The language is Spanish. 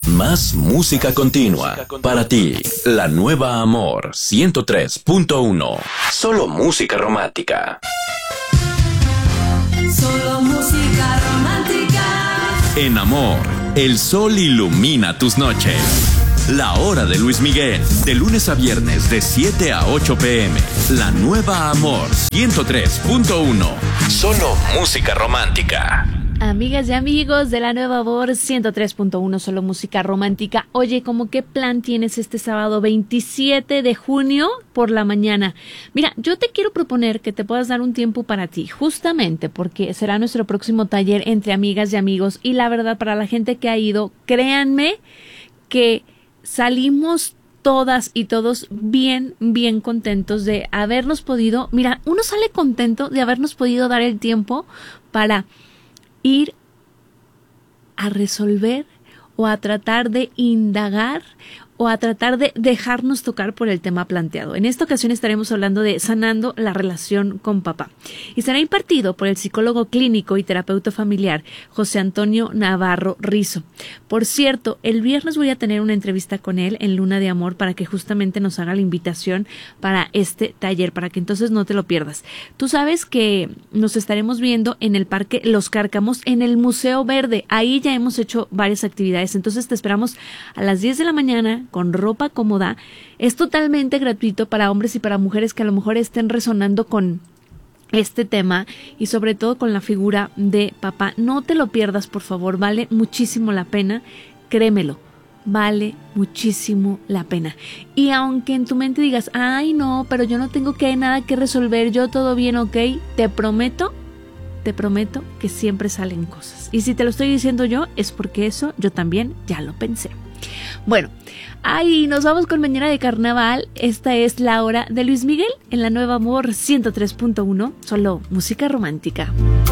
Más música continua para ti. La nueva Amor 103.1. Solo música romántica. Solo música romántica. En Amor, el sol ilumina tus noches. La hora de Luis Miguel, de lunes a viernes de 7 a 8 p.m. La nueva Amor 103.1. Solo música romántica. Amigas y amigos de la nueva Amor 103.1, solo música romántica. Oye, ¿cómo qué plan tienes este sábado 27 de junio por la mañana? Mira, yo te quiero proponer que te puedas dar un tiempo para ti, justamente porque será nuestro próximo taller entre amigas y amigos. Y la verdad, para la gente que ha ido, créanme que salimos todas y todos bien contentos de habernos podido, mira, uno sale contento de habernos podido dar el tiempo para ir a resolver o a tratar de indagar o a tratar de dejarnos tocar por el tema planteado. En esta ocasión estaremos hablando de sanando la relación con papá. Y será impartido por el psicólogo clínico y terapeuta familiar José Antonio Navarro Rizo. Por cierto, el viernes voy a tener una entrevista con él en Luna de Amor para que justamente nos haga la invitación para este taller, para que entonces no te lo pierdas. Tú sabes que nos estaremos viendo en el Parque Los Cárcamos, en el Museo Verde. Ahí ya hemos hecho varias actividades. Entonces te esperamos a las 10 de la mañana con ropa cómoda. Es totalmente gratuito para hombres y para mujeres que a lo mejor estén resonando con este tema y sobre todo con la figura de papá. No te lo pierdas, por favor, vale muchísimo la pena, créemelo, vale muchísimo la pena. Y aunque en tu mente digas, ay no, pero yo no tengo nada que resolver, yo todo bien, ok, te prometo que siempre salen cosas. Y si te lo estoy diciendo yo, es porque eso yo también ya lo pensé. Bueno, ahí nos vamos con Mañana de Carnaval. Esta es la hora de Luis Miguel en la nueva Amor 103.1, solo música romántica.